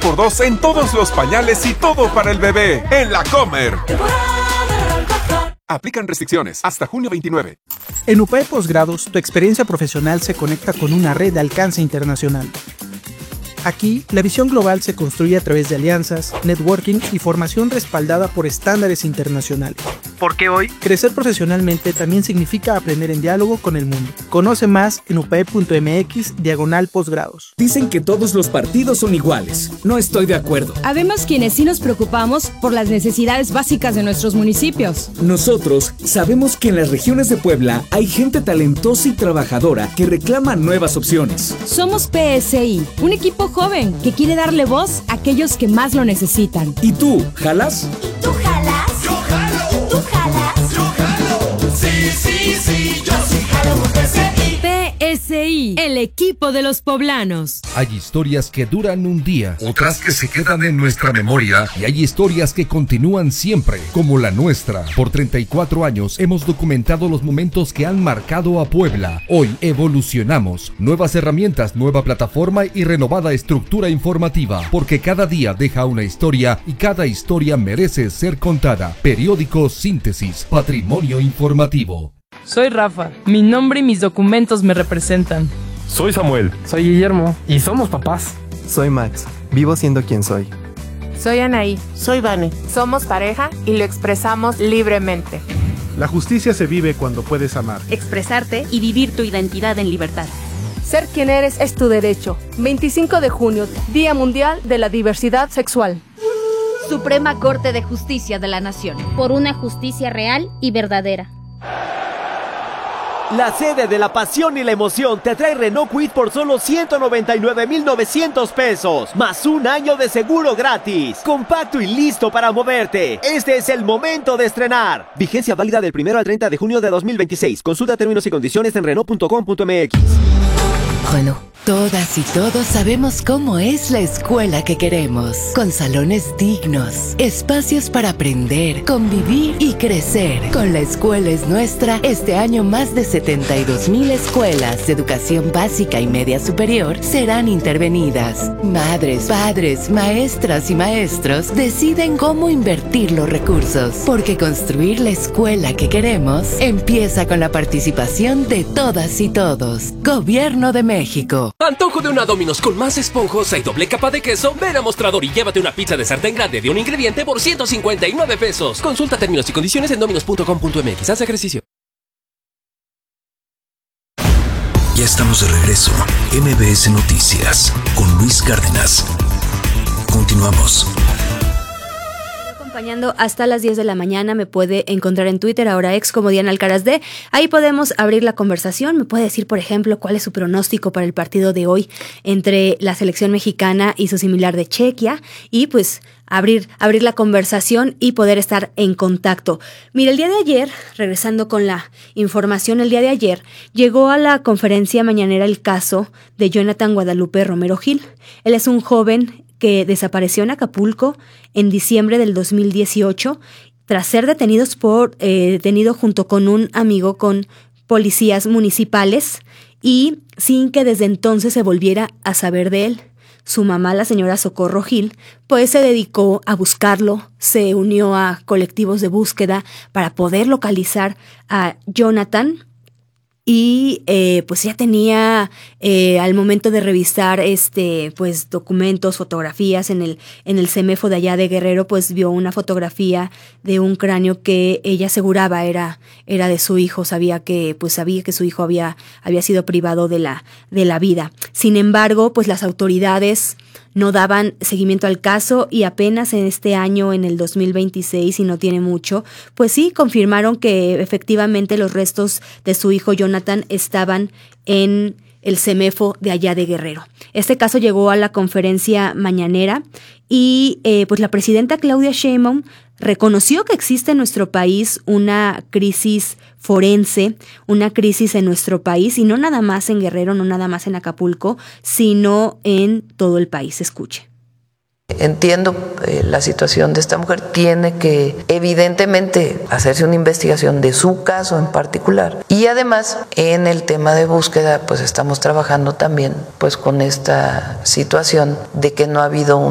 2x2 en todos los pañales y todo para el bebé. En La Comer. Aplican restricciones hasta junio 29. En UPE Posgrados, tu experiencia profesional se conecta con una red de alcance internacional. Aquí, la visión global se construye a través de alianzas, networking y formación respaldada por estándares internacionales. Porque hoy, crecer profesionalmente también significa aprender en diálogo con el mundo. Conoce más en upe.mx/posgrados. Dicen que todos los partidos son iguales. No estoy de acuerdo. Habemos quienes sí nos preocupamos por las necesidades básicas de nuestros municipios. Nosotros sabemos que en las regiones de Puebla hay gente talentosa y trabajadora que reclama nuevas opciones. Somos PSI, un equipo joven que quiere darle voz a aquellos que más lo necesitan. ¿Y tú, jalas? ¿Y tú jalas? Yo jalo. ¿Tú jalas? Yo jalo. Sí, yo sí jalo con PSI. PSI, el equipo de los poblanos. Hay historias que duran un día, otras que se quedan en nuestra memoria, y hay historias que continúan siempre, como la nuestra. Por 34 años hemos documentado los momentos que han marcado a Puebla. Hoy evolucionamos. Nuevas herramientas, nueva plataforma y renovada estructura informativa, porque cada día deja una historia y cada historia merece ser contada. Periódico Síntesis, patrimonio informativo. Soy Rafa, mi nombre y mis documentos me representan. Soy Samuel. Soy Guillermo y somos papás. Soy Max, vivo siendo quien soy. Soy Anaí. Soy Vane. Somos pareja y lo expresamos libremente. La justicia se vive cuando puedes amar, expresarte y vivir tu identidad en libertad. Ser quien eres es tu derecho. 25 de junio, Día Mundial de la Diversidad Sexual. Suprema Corte de Justicia de la Nación. Por una justicia real y verdadera. La sede de la pasión y la emoción te trae Renault Kwid por solo 199,900 pesos, más un año de seguro gratis. Compacto y listo para moverte. Este es el momento de estrenar. Vigencia válida del 1 al 30 de junio de 2026. Consulta términos y condiciones en Renault.com.mx. Renault. Todas y todos sabemos cómo es la escuela que queremos, con salones dignos, espacios para aprender, convivir y crecer. Con La Escuela es Nuestra, este año más de 72,000 escuelas de educación básica y media superior serán intervenidas. Madres, padres, maestras y maestros deciden cómo invertir los recursos, porque construir la escuela que queremos empieza con la participación de todas y todos. Gobierno de México. Antojo de una Domino's con más esponjosa y doble capa de queso. Ven a Mostrador y llévate una pizza de sartén grande de un ingrediente por 159 pesos. Consulta términos y condiciones en dominos.com.mx. Haz ejercicio. Ya estamos de regreso. MBS Noticias con Luis Cárdenas. Continuamos. Acompañando hasta las 10 de la mañana. Me puede encontrar en Twitter, ahora ex, como Diana Alcaraz D. Ahí podemos abrir la conversación. Me puede decir, por ejemplo, cuál es su pronóstico para el partido de hoy entre la selección mexicana y su similar de Chequia, y pues abrir la conversación y poder estar en contacto. Mira, el día de ayer, regresando con la información, el día de ayer llegó a la conferencia mañanera el caso de Jonathan Guadalupe Romero Gil. Él es un joven que desapareció en Acapulco en diciembre del 2018 tras ser detenido junto con un amigo con policías municipales y sin que desde entonces se volviera a saber de él. Su mamá, la señora Socorro Gil, pues se dedicó a buscarlo, se unió a colectivos de búsqueda para poder localizar a Jonathan. Y pues ya tenía al momento de revisar pues documentos, fotografías en el CEMEFO de allá de Guerrero, pues vio una fotografía de un cráneo que ella aseguraba era de su hijo. Sabía que su hijo había sido privado de la vida. Sin embargo, pues las autoridades no daban seguimiento al caso y apenas en este año, en el 2026, y no tiene mucho, pues sí, confirmaron que efectivamente los restos de su hijo Jonathan estaban en el CEMEFO de allá de Guerrero. Este caso llegó a la conferencia mañanera y pues la presidenta Claudia Sheinbaum reconoció que existe en nuestro país una crisis forense, una crisis en nuestro país, y no nada más en Guerrero, no nada más en Acapulco, sino en todo el país. Escuche. Entiendo la situación de esta mujer, tiene que evidentemente hacerse una investigación de su caso en particular, y además en el tema de búsqueda pues estamos trabajando también pues con esta situación de que no ha habido